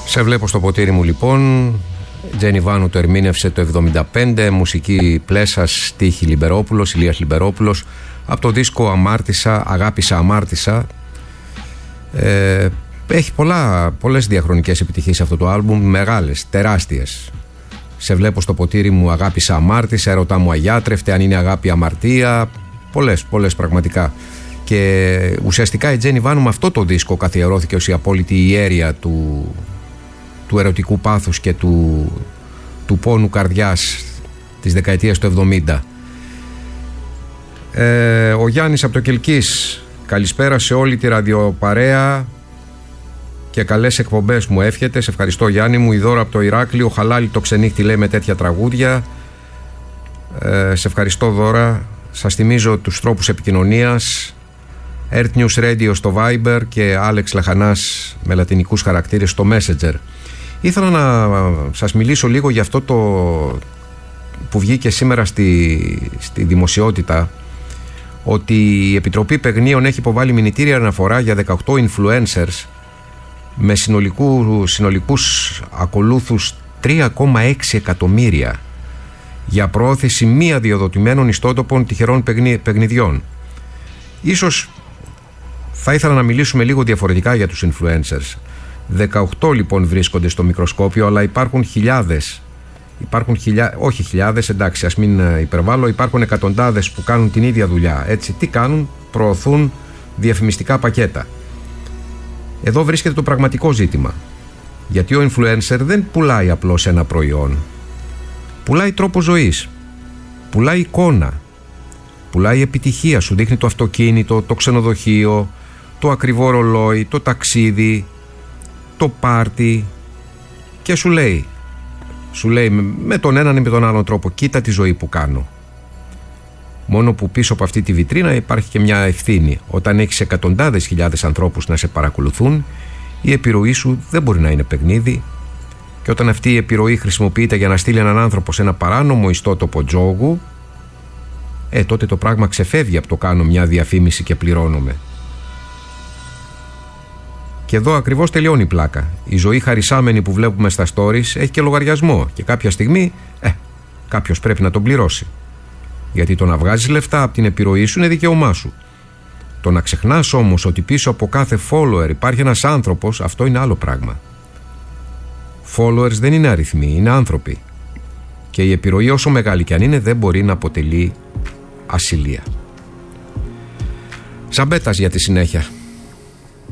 Σε βλέπω στο ποτήρι μου λοιπόν. Τζένι Βάνου το ερμήνευσε το 1975. Μουσική Πλέσας, στίχη Λιμπερόπουλος, Ηλίας Λιμπερόπουλος. Από το δίσκο Αμάρτησα, Αγάπησα Αμάρτησα. Έχει πολλές διαχρονικές επιτυχίες αυτό το άλμπουμ. Μεγάλες, τεράστιες. Σε βλέπω στο ποτήρι μου, Αγάπησα Αμάρτησα, Ερωτά μου αγιάτρευτε, Αν είναι αγάπη αμαρτία. Πολλές πραγματικά. Και ουσιαστικά η Τζένι Βάνου με αυτό το δίσκο καθιερώθηκε ως η απόλυτη ιέρια του ερωτικού πάθους και του πόνου καρδιάς της δεκαετίας του 70. Ο Γιάννης από το Κελκής. Καλησπέρα σε όλη τη ραδιοπαρέα και καλές εκπομπές μου εύχεται. Σε ευχαριστώ Γιάννη μου. Η Δώρα από το Ηράκλειο. Χαλάλι το ξενύχτη λέει με τέτοια τραγούδια. Σε ευχαριστώ Δώρα. Σας θυμίζω τους τρόπους επικοινωνίας. Earth News Radio στο Viber και Άλεξ Λαχανάς με λατινικούς χαρακτήρες στο Messenger. Ήθελα να σας μιλήσω λίγο για αυτό το που βγήκε σήμερα στη δημοσιότητα, ότι η Επιτροπή Παιγνίων έχει υποβάλει μηνυτήρια αναφορά για 18 influencers με συνολικούς ακολούθους 3,6 εκατομμύρια για προώθηση μη αδειοδοτημένων ιστότοπων τυχερών παιχνιδιών. Ίσως θα ήθελα να μιλήσουμε λίγο διαφορετικά για τους influencers. 18 λοιπόν βρίσκονται στο μικροσκόπιο, αλλά υπάρχουν χιλιάδες. Όχι χιλιάδες, εντάξει, ας μην υπερβάλλω. Υπάρχουν εκατοντάδες που κάνουν την ίδια δουλειά. Έτσι, τι κάνουν? Προωθούν διαφημιστικά πακέτα. Εδώ βρίσκεται το πραγματικό ζήτημα. Γιατί ο influencer δεν πουλάει απλώς ένα προϊόν. Πουλάει τρόπο ζωής. Πουλάει εικόνα. Πουλάει επιτυχία. Σου δείχνει το αυτοκίνητο, το ξενοδοχείο, το ακριβό ρολόι, το ταξίδι, το πάρτι και σου λέει με τον έναν ή με τον άλλον τρόπο, κοίτα τη ζωή που κάνω. Μόνο που πίσω από αυτή τη βιτρίνα υπάρχει και μια ευθύνη. Όταν έχεις εκατοντάδες χιλιάδες ανθρώπους να σε παρακολουθούν, η επιρροή σου δεν μπορεί να είναι παιχνίδι. Και όταν αυτή η επιρροή χρησιμοποιείται για να στείλει έναν άνθρωπο σε ένα παράνομο ιστότοπο τζόγου, τότε το πράγμα ξεφεύγει από το κάνω μια διαφήμιση και πληρώνομαι. Και εδώ ακριβώς τελειώνει η πλάκα. Η ζωή χαρισάμενη που βλέπουμε στα stories έχει και λογαριασμό και κάποια στιγμή κάποιος πρέπει να τον πληρώσει. Γιατί το να βγάζεις λεφτά από την επιρροή σου είναι δικαίωμά σου. Το να ξεχνάς όμως ότι πίσω από κάθε follower υπάρχει ένας άνθρωπος, αυτό είναι άλλο πράγμα. Followers δεν είναι αριθμοί, είναι άνθρωποι. Και η επιρροή όσο μεγάλη κι αν είναι δεν μπορεί να αποτελεί ασυλία. Ζαμπέτας για τη συνέχεια.